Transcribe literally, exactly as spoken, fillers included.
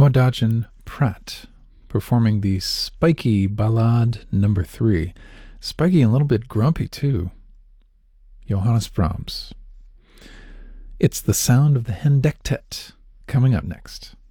Noah Dodgen Pratt performing the Spiky Ballade number three. Spiky and a little bit grumpy too. Johannes Brahms. It's the sound of the Hendektet coming up next.